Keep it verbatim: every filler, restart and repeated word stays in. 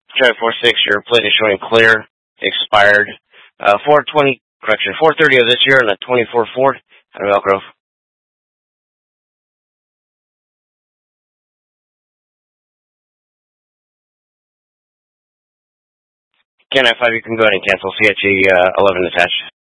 Drive four six, your plate is showing clear, expired, uh, four twenty, correction, four thirty of this year on a twenty-four Ford out of Elk Grove. K nine five, you can go ahead and cancel C H E uh, eleven attached.